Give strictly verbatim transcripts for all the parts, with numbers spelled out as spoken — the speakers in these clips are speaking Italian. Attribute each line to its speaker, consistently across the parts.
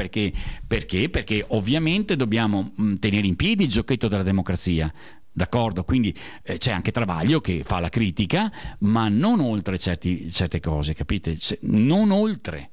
Speaker 1: perché, perché? Perché ovviamente dobbiamo mh, tenere in piedi il giochetto della democrazia. D'accordo, quindi eh, c'è anche Travaglio che fa la critica, ma non oltre certi, certe cose, capite? C- non oltre.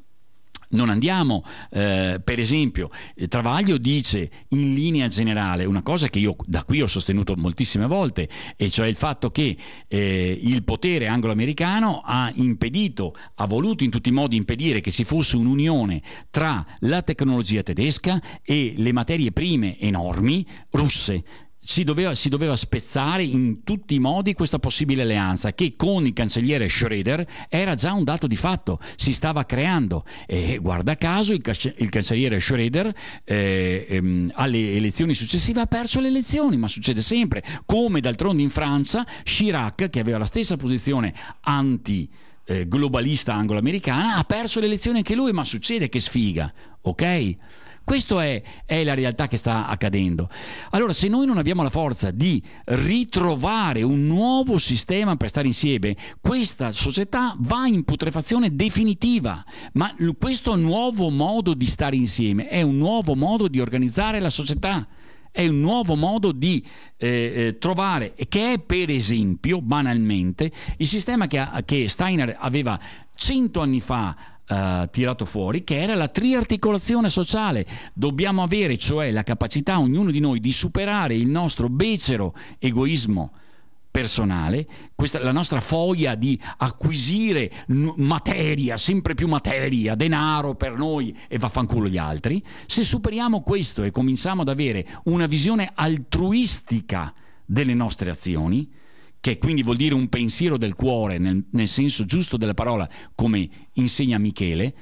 Speaker 1: Non andiamo, eh, per esempio, Travaglio dice in linea generale una cosa che io da qui ho sostenuto moltissime volte, e cioè il fatto che eh, il potere anglo-americano ha impedito, ha voluto in tutti i modi impedire che ci fosse un'unione tra la tecnologia tedesca e le materie prime enormi russe. Si doveva, si doveva spezzare in tutti i modi questa possibile alleanza che con il cancelliere Schröder era già un dato di fatto, si stava creando, e guarda caso il, il cancelliere Schröder eh, ehm, alle elezioni successive ha perso le elezioni, ma succede sempre, come d'altronde in Francia Chirac, che aveva la stessa posizione anti eh, globalista anglo-americana, ha perso le elezioni anche lui, ma succede, che sfiga, ok? Questa è, è la realtà che sta accadendo. Allora, se noi non abbiamo la forza di ritrovare un nuovo sistema per stare insieme, questa società va in putrefazione definitiva. Ma questo nuovo modo di stare insieme è un nuovo modo di organizzare la società. È un nuovo modo di eh, eh, trovare, che è per esempio, banalmente, il sistema che, che Steiner aveva cento anni fa Uh, tirato fuori, che era la triarticolazione sociale. Dobbiamo avere cioè la capacità, ognuno di noi, di superare il nostro becero egoismo personale, questa, la nostra foglia di acquisire n- materia, sempre più materia, denaro per noi e vaffanculo gli altri. Se superiamo questo e cominciamo ad avere una visione altruistica delle nostre azioni, che quindi vuol dire un pensiero del cuore nel, nel senso giusto della parola, come insegna Michele,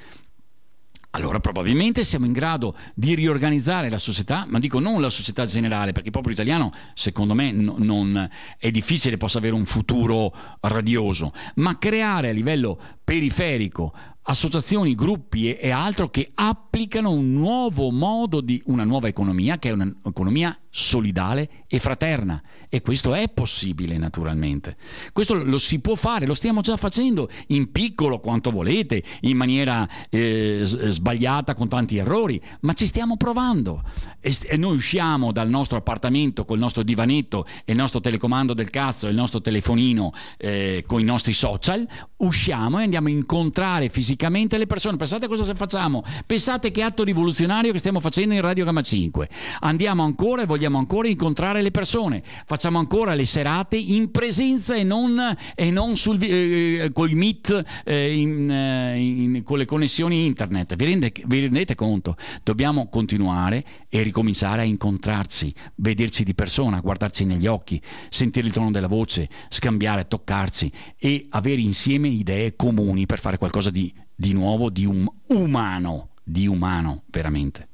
Speaker 1: allora probabilmente siamo in grado di riorganizzare la società, ma dico non la società generale, perché il popolo italiano secondo me no, non è difficile possa avere un futuro radioso, ma creare a livello periferico associazioni, gruppi e, e altro che applicano un nuovo modo di una nuova economia, che è un'economia solidale e fraterna, e questo è possibile naturalmente. Questo lo si può fare, lo stiamo già facendo in piccolo quanto volete, in maniera eh, sbagliata, con tanti errori, ma ci stiamo provando, e, e noi usciamo dal nostro appartamento col nostro divanetto e il nostro telecomando del cazzo e il nostro telefonino eh, con i nostri social, usciamo e andiamo a incontrare fisicamente le persone. Pensate cosa facciamo, pensate che atto rivoluzionario che stiamo facendo in Radio Gamma cinque. Andiamo ancora e vogliamo ancora incontrare le persone, facciamo ancora le serate in presenza e non, e non sul, eh, con i meet eh, in, eh, in, con le connessioni internet. Vi, rende, vi rendete conto? Dobbiamo continuare e ricominciare a incontrarci, vederci di persona, guardarci negli occhi, sentire il tono della voce, scambiare, toccarci e avere insieme idee comuni per fare qualcosa di, di nuovo, di um, umano, di umano veramente.